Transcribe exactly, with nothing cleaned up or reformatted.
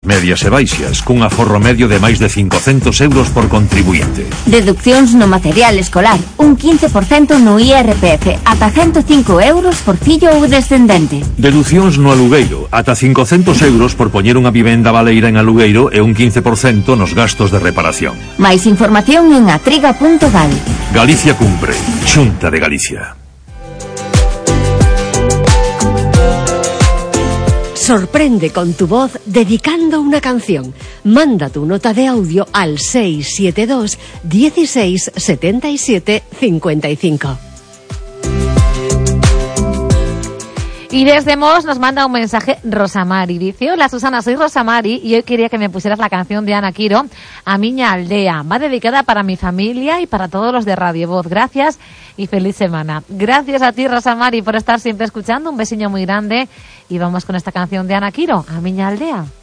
medias e baixas, cun aforro medio de máis de cincocentos euros por contribuinte. Deduccións no material escolar, un quince por cento no I R P F, ata ciento cinco euros por fillo ou descendente. Deducións no alugueiro, ata cincocentos euros por poñer unha vivenda baleira en alugueiro e un quince por cento nos gastos de reparación. Máis información en atriga punto gal. Galicia cumpre. Xunta de Galicia. Sorprende con tu voz dedicando una canción. Manda tu nota de audio al seis siete dos, dieciséis, setenta y siete, cincuenta y cinco. Y desde Mos nos manda un mensaje Rosamari. Dice: hola Susana, soy Rosamari y hoy quería que me pusieras la canción de Ana Quiro, A Miña Aldea. Va dedicada para mi familia y para todos los de Radio Voz. Gracias y feliz semana. Gracias a ti, Rosamari, por estar siempre escuchando. Un besiño muy grande y vamos con esta canción de Ana Quiro, A Miña Aldea.